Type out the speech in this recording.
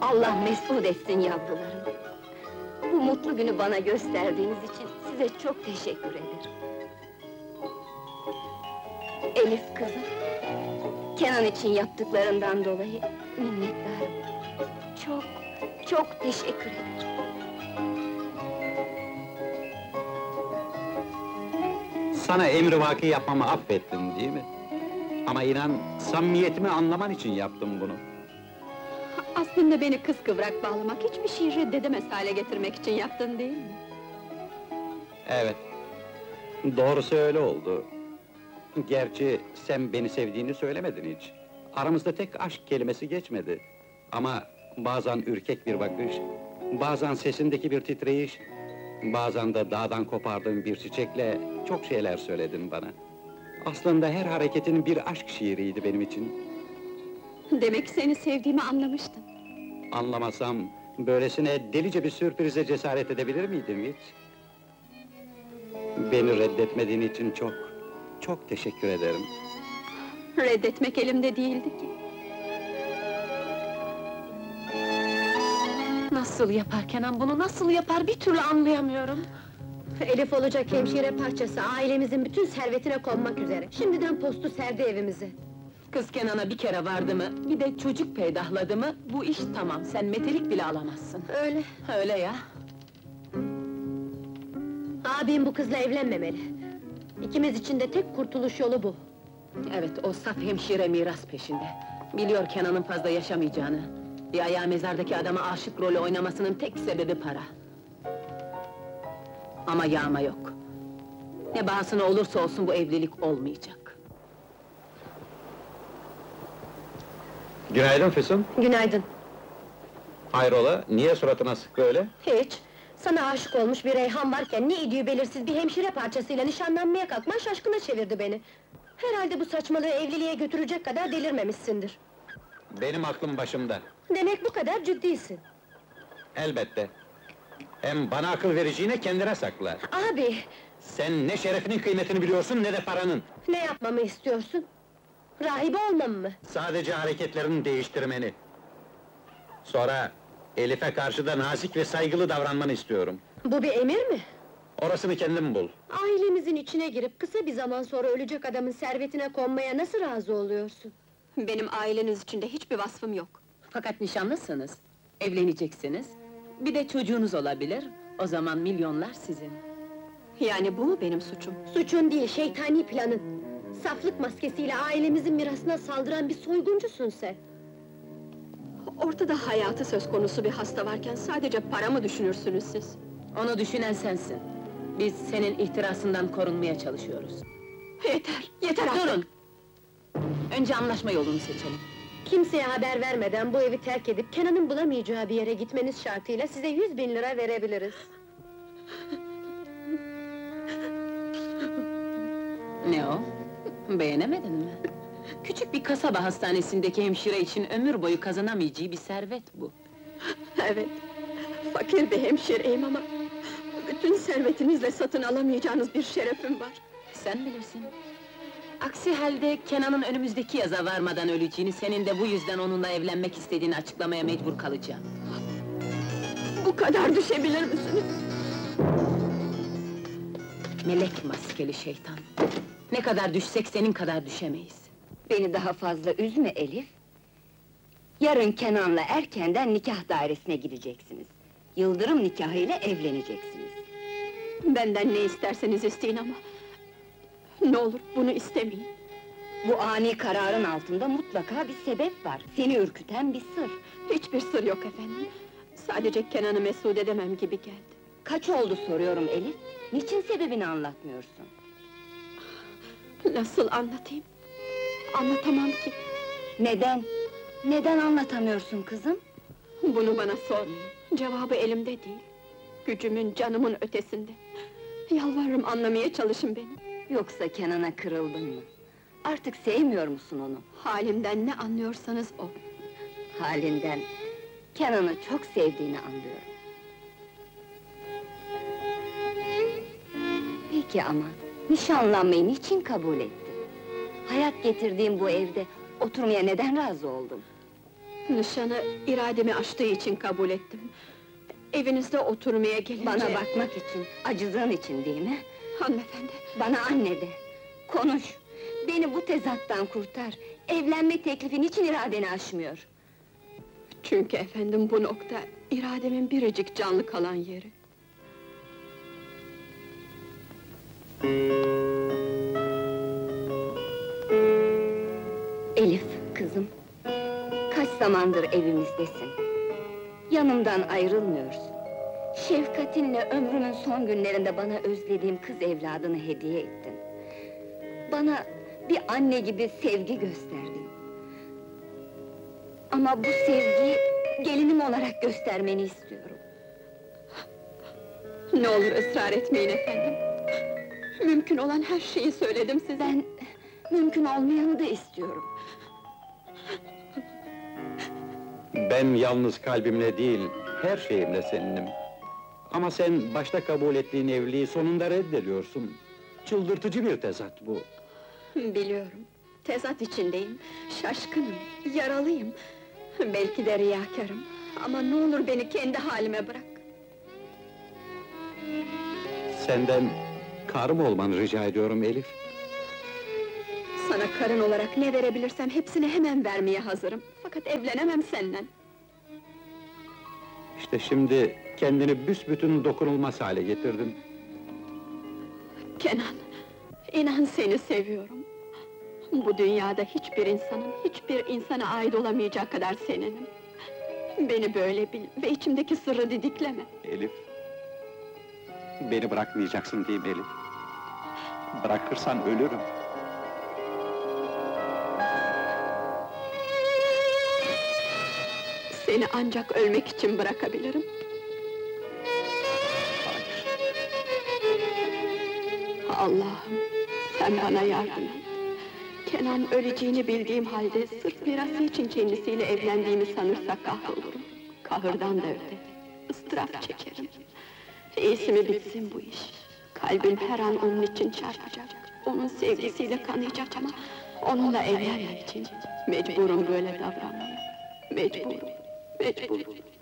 Allah mesut etsin yavrularım. Bu mutlu günü bana gösterdiğiniz için size çok teşekkür ederim. Elif kızım, Kenan için yaptıklarından dolayı minnettarım. Çok, çok teşekkür ederim. Sana emrivaki yapmamı affettin değil mi? Ama inan, samimiyetimi anlaman için yaptım bunu. Aslında beni kıskıvrak bağlamak, hiçbir şeyi reddedemez hale getirmek için yaptın değil mi? Evet, doğrusu öyle oldu. Gerçi sen beni sevdiğini söylemedin hiç. Aramızda tek aşk kelimesi geçmedi. Ama bazen ürkek bir bakış, bazen sesindeki bir titreyiş, bazen de dağdan kopardığın bir çiçekle çok şeyler söyledin bana. Aslında her hareketin bir aşk şiiriydi benim için. Demek seni sevdiğimi anlamıştın. Anlamasam, böylesine delice bir sürprize cesaret edebilir miydim hiç? Beni reddetmediğin için çok, çok teşekkür ederim. Reddetmek elimde değildi ki. Nasıl yapar Kenan bunu, nasıl yapar bir türlü anlayamıyorum. Elif olacak hemşire parçası, ailemizin bütün servetine konmak üzere. Şimdiden postu serdi evimize. Kız Kenan'a bir kere vardı mı, bir de çocuk peydahladı mı, bu iş tamam, sen metelik bile alamazsın. Öyle. Öyle ya. Abim bu kızla evlenmemeli. İkimiz için de tek kurtuluş yolu bu. Evet, o saf hemşire miras peşinde. Biliyor Kenan'ın fazla yaşamayacağını. Bir ayağı mezardaki adama aşık rolü oynamasının tek sebebi para. Ama yağma yok. Ne bahasına olursa olsun bu evlilik olmayacak. Günaydın Füsun. Günaydın. Hayrola, niye suratına sık böyle? Hiç. Sana aşık olmuş bir Reyhan varken, ne idüğü belirsiz bir hemşire parçasıyla nişanlanmaya kalkman şaşkına çevirdi beni. Herhalde bu saçmalığı evliliğe götürecek kadar delirmemişsindir. Benim aklım başımda. Demek bu kadar ciddisin. Elbette. Hem bana akıl vereceğine kendine sakla. Abi, Sen ne şerefinin kıymetini biliyorsun ne de paranın. ne yapmamı istiyorsun? Rahibe olmam mı? Sadece hareketlerini değiştirmeni. Sonra Elif'e karşı da nazik ve saygılı davranmanı istiyorum. Bu bir emir mi? Orasını kendin bul. Ailemizin içine girip kısa bir zaman sonra ölecek adamın servetine konmaya nasıl razı oluyorsun? Benim aileniz içinde hiçbir vasfım yok. Fakat nişanlısınız, evleneceksiniz, bir de çocuğunuz olabilir, o zaman milyonlar sizin. Yani bu mu benim suçum? Suçun değil, şeytani planın! Saflık maskesiyle ailemizin mirasına saldıran bir soyguncusun sen! Ortada hayatı söz konusu bir hasta varken sadece para mı düşünürsünüz siz? Onu düşünen sensin. Biz senin ihtirasından korunmaya çalışıyoruz. Yeter, yeter artık! Durun! Önce anlaşma yolunu seçelim. Kimseye haber vermeden bu evi terk edip Kenan'ın bulamayacağı bir yere gitmeniz şartıyla size 100.000 lira verebiliriz. Ne o? Beğenemedin mi? Küçük bir kasaba hastanesindeki hemşire için ömür boyu kazanamayacağı bir servet bu. Evet, fakir bir hemşireyim ama... ...bütün servetinizle satın alamayacağınız bir şerefim var. Sen bilirsin. Aksi halde Kenan'ın önümüzdeki yaza varmadan öleceğini, senin de bu yüzden onunla evlenmek istediğini açıklamaya mecbur kalacağım. Bu kadar düşebilir misiniz? Melek maskeli şeytan! Ne kadar düşsek senin kadar düşemeyiz. Beni daha fazla üzme Elif. Yarın Kenan'la erkenden nikah dairesine gideceksiniz. Yıldırım nikahıyla evleneceksiniz. Benden ne isterseniz isteyin ama... ...ne olur bunu istemeyin. Bu ani kararın altında mutlaka bir sebep var. Seni ürküten bir sır. Hiçbir sır yok efendim. Sadece Kenan'ı mesut edemem gibi geldi. Kaç oldu soruyorum Elif? Niçin sebebini anlatmıyorsun? Nasıl anlatayım? Anlatamam ki. Neden? Neden anlatamıyorsun kızım? Bunu bana sormayın. Cevabı elimde değil. Gücümün, canımın ötesinde. Yalvarırım anlamaya çalışın beni. Yoksa Kenan'a kırıldın mı? Artık sevmiyor musun onu? Halimden ne anlıyorsanız o. Halinden, Kenan'ı çok sevdiğini anlıyorum. Peki ama, nişanlanmayı niçin kabul ettin? Hayat getirdiğim bu evde, oturmaya neden razı oldun? Nişanı irademi aştığı için kabul ettim. Evinizde oturmaya gelince... Bana bakmak için, acıdığın için değil mi? Hanımefendi, Bana anne de, konuş! Beni bu tezattan kurtar! Evlenme teklifin için iradeni aşmıyor! çünkü efendim bu nokta... irademin biricik canlı kalan yeri. Elif, kızım! Kaç zamandır evimizdesin? Yanımdan ayrılmıyorsun. Şefkatinle ömrümün son günlerinde bana özlediğim kız evladını hediye ettin. Bana bir anne gibi sevgi gösterdin. Ama bu sevgiyi gelinim olarak göstermeni istiyorum. Ne olur ısrar etmeyin efendim. Mümkün olan her şeyi söyledim size. Ben mümkün olmayanı da istiyorum. Ben yalnız kalbimle değil, her şeyimle seninim. Ama sen başta kabul ettiğin evliliği sonunda reddediyorsun. Çıldırtıcı bir tezat bu. Biliyorum, tezat içindeyim, şaşkınım, yaralıyım. Belki de riyakarım. Ama ne olur beni kendi halime bırak. Senden karım olmanı rica ediyorum Elif. Sana karın olarak ne verebilirsem hepsini hemen vermeye hazırım. Fakat evlenemem seninle. İşte şimdi kendini büsbütün dokunulmaz hale getirdin. Kenan, inan seni seviyorum. Bu dünyada hiçbir insana ait olamayacağı kadar seninim. Beni böyle bil ve içimdeki sırrı didikleme. Elif, beni bırakmayacaksın değil mi Elif? Bırakırsan ölürüm. Seni ancak ölmek için bırakabilirim. Allah'ım, sen bana yardım et. Kenan öleceğini bildiğim halde sırf mirası için kendisiyle evlendiğimi sanırsa kahrolurum. Kahırdan da öte, ıstırap çekerim. İyisi mi bitsin bu iş? Kalbim her an onun için çarpacak. Onun sevgisiyle kanayacak ama... onunla evlenmek için mecburum böyle davranmaya. Mecburum.